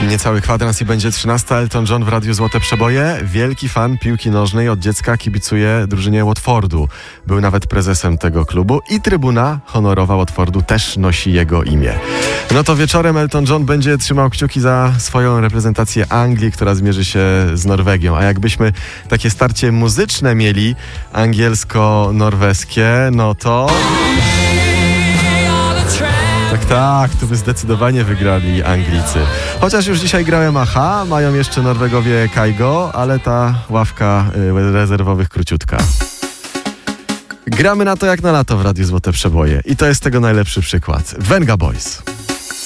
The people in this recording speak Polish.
Niecały kwadrans i będzie 13. Elton John w Radiu Złote Przeboje. Wielki fan piłki nożnej, od dziecka kibicuje drużynie Watfordu. Był nawet prezesem tego klubu i trybuna honorowa Watfordu też nosi jego imię. No to wieczorem Elton John będzie trzymał kciuki za swoją reprezentację Anglii, która zmierzy się z Norwegią. A jakbyśmy takie starcie muzyczne mieli, angielsko-norweskie, no to... Tak, tu by zdecydowanie wygrali Anglicy. Chociaż już dzisiaj grałem AHA, mają jeszcze Norwegowie Kaigo, ale ta ławka rezerwowych króciutka. Gramy na to jak na lato w Radiu Złote Przeboje i to jest tego najlepszy przykład. Venga Boys.